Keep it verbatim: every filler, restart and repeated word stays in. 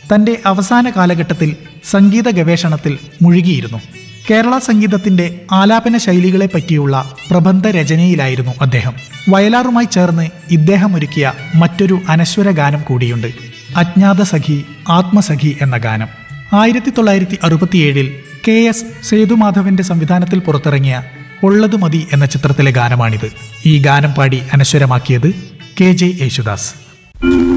തന്റെ അവസാന കാലഘട്ടത്തിൽ സംഗീത ഗവേഷണത്തിൽ മുഴുകിയിരുന്നു. കേരള സംഗീതത്തിന്റെ ആലാപന ശൈലികളെ പറ്റിയുള്ള പ്രബന്ധ രചനയിലായിരുന്നു അദ്ദേഹം. വയലാറുമായി ചേർന്ന് ഇദ്ദേഹം ഒരുക്കിയ മറ്റൊരു അനശ്വര ഗാനം കൂടിയുണ്ട്, അജ്ഞാത സഖി ആത്മസഖി എന്ന ഗാനം. ആയിരത്തി തൊള്ളായിരത്തി അറുപത്തിയേഴിൽ കെ എസ് സേതുമാധവന്റെ സംവിധാനത്തിൽ പുറത്തിറങ്ങിയ ഉള്ളതു മതി എന്ന ചിത്രത്തിലെ ഗാനമാണിത്. ഈ ഗാനം പാടി അനശ്വരമാക്കിയത് കെ ജെ യേശുദാസ്.